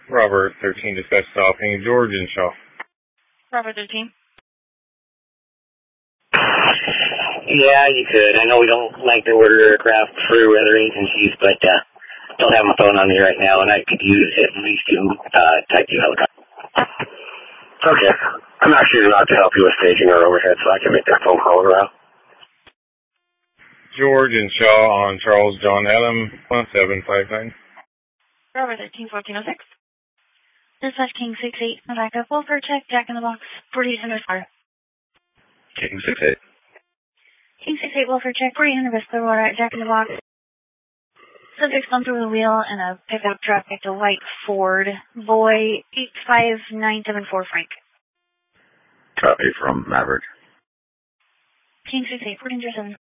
Robert 13, discuss stopping George and Shaw. Robert 13. Yeah, you could. I know we don't like to order aircraft through other agencies, but don't have my phone on me right now, and I could use at least two Type 2 helicopters. Okay. I'm actually allowed to help you with staging or overhead, so I can make that phone call around. George and Shaw on Charles John Adam 1759. Robert 13, 1406. Dispatch King 68, backup, welfare check, Jack in the Box, 4800 fire. King 68. King 68, welfare check, 4800 West Clearwater, Jack in the Box. Subject's gone through the wheel in a pickup truck at the white Ford. Boy 85974 Frank. Copy from Maverick. King 68, 1407.